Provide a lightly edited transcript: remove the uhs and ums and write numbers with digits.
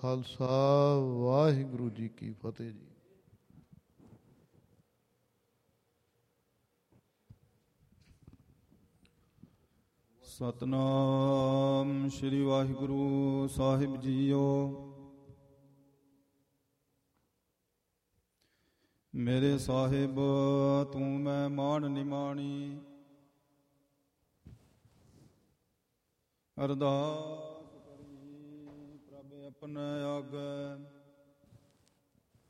ਖਾਲਸਾ ਵਾਹਿਗੁਰੂ ਜੀ ਕੀ ਫਤਿਹ ਜੀ। ਸਤਨਾਮ ਸ਼੍ਰੀ ਵਾਹਿਗੁਰੂ ਸਾਹਿਬ ਜੀਓ। ਮੇਰੇ ਸਾਹਿਬ ਤੂੰ ਮੈਂ ਮਾਣ ਨਿਮਾਣੀ, ਅਰਦਾਸ ਕਰੀ ਪ੍ਰਭ ਆਪਣਾ ਆਗੈ।